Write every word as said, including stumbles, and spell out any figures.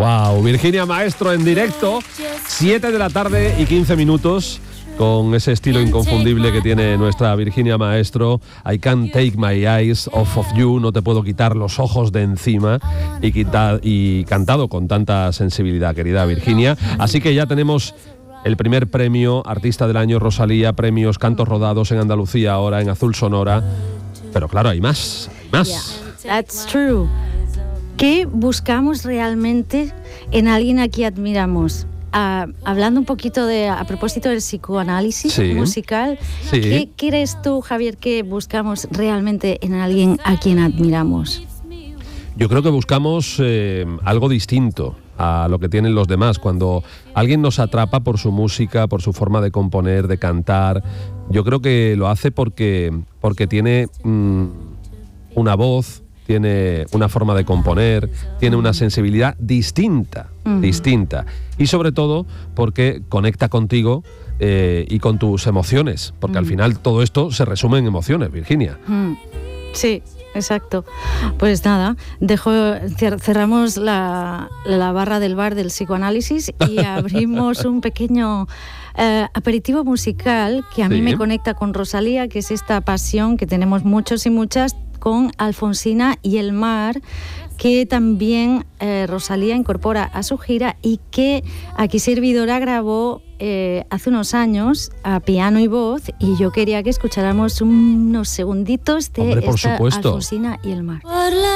Wow, Virginia Maestro en directo, siete de la tarde y quince minutos, con ese estilo inconfundible que tiene nuestra Virginia Maestro. I can't take my eyes off of you, no te puedo quitar los ojos de encima, y, quita, y cantado con tanta sensibilidad, querida Virginia. Así que ya tenemos el primer premio Artista del Año Rosalía, premios Cantos Rodados en Andalucía, ahora en Azul Sonora. Pero claro, hay más, hay más. Yeah, that's true. ¿Qué buscamos realmente en alguien a quien admiramos? Uh, hablando un poquito de, a propósito del psicoanálisis sí. musical, sí. ¿qué crees tú, Javier, que buscamos realmente en alguien a quien admiramos? Yo creo que buscamos eh, algo distinto a lo que tienen los demás. Cuando alguien nos atrapa por su música, por su forma de componer, de cantar, yo creo que lo hace porque, porque tiene mmm, una voz, tiene una forma de componer, tiene una sensibilidad distinta, uh-huh. distinta. Y sobre todo porque conecta contigo eh, y con tus emociones, porque uh-huh. al final todo esto se resume en emociones, Virginia. Uh-huh. Sí, exacto. Pues nada, dejo, cerramos la, la barra del bar del psicoanálisis y abrimos un pequeño eh, aperitivo musical que a sí. mí me conecta con Rosalía, que es esta pasión que tenemos muchos y muchas con Alfonsina y el mar, que también eh, Rosalía incorpora a su gira y que aquí Servidora grabó eh, hace unos años a piano y voz, y yo quería que escucháramos unos segunditos de Hombre, por esta supuesto. Alfonsina y el mar.